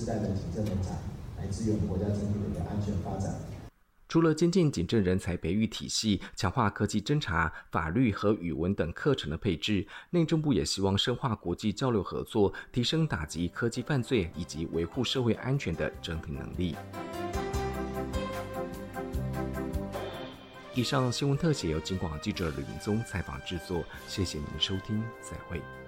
代的警政人才，来支援我们国家整体的一个安全发展。 除了精进警政人才培育体系，强化科技侦查、法律和语文等课程的配置，内政部也希望深化国际交流合作，提升打击科技犯罪以及维护社会安全的整体能力。以上新闻特写由警广记者吕明宗采访制作，谢谢您的收听，再会。